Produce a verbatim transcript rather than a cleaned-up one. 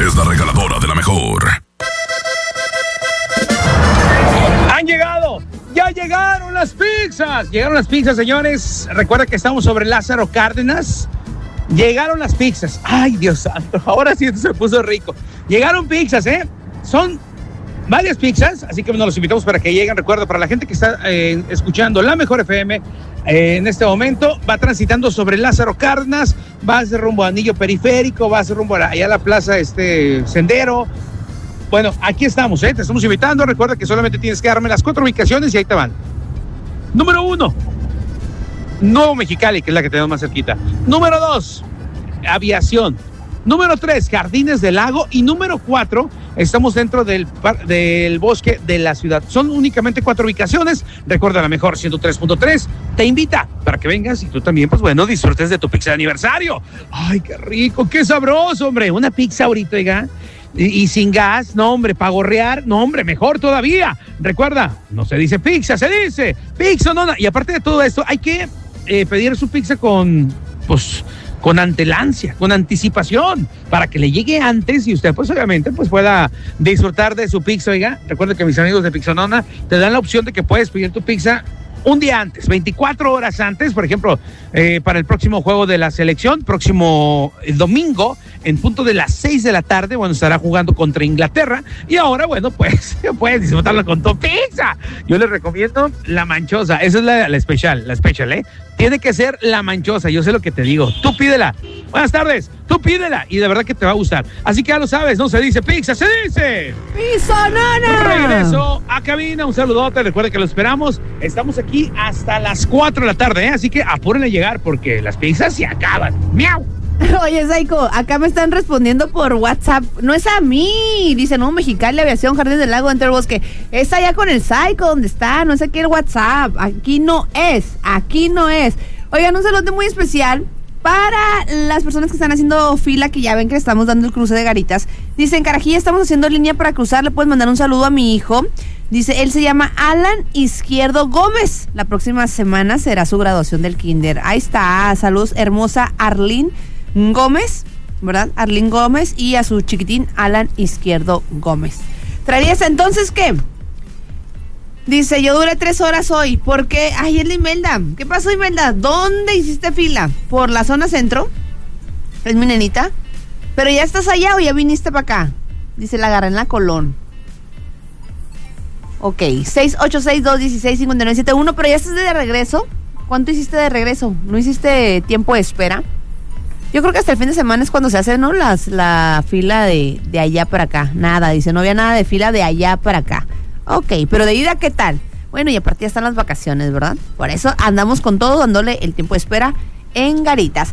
es la regaladora de la mejor. ¡Han llegado! ¡Ya llegaron las pizzas! Llegaron las pizzas, señores. Recuerda que estamos sobre Lázaro Cárdenas. Llegaron las pizzas. ¡Ay, Dios santo! Ahora sí se puso rico. Llegaron pizzas, ¿eh? Son varias pizzas, así que nos los invitamos para que lleguen. Recuerda, para la gente que está eh, escuchando La Mejor F M eh, en este momento, va transitando sobre Lázaro Cárdenas, va a hacer rumbo a Anillo Periférico, va a hacer rumbo a la, allá a la plaza este, Sendero. Bueno, aquí estamos, ¿eh? Te estamos invitando. Recuerda que solamente tienes que darme las cuatro ubicaciones y ahí te van. Número uno, Nuevo Mexicali, que es la que tenemos más cerquita. Número dos, Aviación. Número tres, Jardines del Lago. Y número cuatro, estamos dentro del, del bosque de la ciudad. Son únicamente cuatro ubicaciones. Recuerda, La Mejor ciento tres punto tres te invita para que vengas y tú también, pues bueno, disfrutes de tu pizza de aniversario. ¡Ay, qué rico! ¡Qué sabroso, hombre! Una pizza ahorita, oiga. Y, y sin gas, no, hombre, para gorrear, no, hombre, mejor todavía. Recuerda, no se dice pizza, se dice pizza, no, no. Y aparte de todo esto, hay que eh, pedir su pizza con, pues, con antelancia, con anticipación, para que le llegue antes y usted, pues, obviamente, pues, pueda disfrutar de su pizza, oiga. Recuerda que mis amigos de Pizzanona te dan la opción de que puedes pedir tu pizza un día antes, veinticuatro horas antes, por ejemplo, eh, para el próximo juego de la selección, próximo domingo, en punto de las seis de la tarde, bueno, estará jugando contra Inglaterra, y ahora, bueno, pues, puedes disfrutarlo con tu pizza. Yo les recomiendo la manchosa, esa es la, la especial, la especial, ¿eh? Tiene que ser la manchosa, yo sé lo que te digo, tú pídela. Buenas tardes, tú pídela, y de verdad que te va a gustar. Así que ya lo sabes, no se dice pizza, se dice Pizzanona. Regreso a cabina, un saludote, recuerda que lo esperamos, estamos aquí hasta las cuatro de la tarde, ¿eh? Así que apúrenle a llegar porque las pizzas se acaban. ¡Miau! Oye, Saiko, acá me están respondiendo por WhatsApp. No es a mí. Dice, no, Mexicali, Aviación, Jardines del Lago, Entre el Bosque. Es allá con el Saiko, donde está. No sé qué el WhatsApp. Aquí no es. Aquí no es. Oigan, un saludo muy especial para las personas que están haciendo fila, que ya ven que estamos dando el cruce de Garitas. Dicen, Carajilla, estamos haciendo línea para cruzar. Le puedes mandar un saludo a mi hijo. Dice, él se llama Alan Izquierdo Gómez. La próxima semana será su graduación del kinder. Ahí está. Saludos, hermosa Arlene Gómez, ¿verdad? Arlene Gómez, y a su chiquitín Alan Izquierdo Gómez. ¿Traerías entonces qué? Dice, yo duré tres horas hoy. ¿Por qué? Ay, es la Imelda. ¿Qué pasó, Imelda? ¿Dónde hiciste fila? ¿Por la zona centro? Es mi nenita. ¿Pero ya estás allá o ya viniste para acá? Dice, la agarré en la Colón. Ok, seis ocho seis, dos uno seis, cinco nueve siete uno. ¿Pero ya estás de regreso? ¿Cuánto hiciste de regreso? ¿No hiciste tiempo de espera? Yo creo que hasta el fin de semana es cuando se hace, ¿no? Las, la fila de, de allá para acá. Nada, dice, no había nada de fila de allá para acá. Ok, pero de ida, ¿qué tal? Bueno, y aparte ya están las vacaciones, ¿verdad? Por eso andamos con todo, dándole el tiempo de espera en Garitas.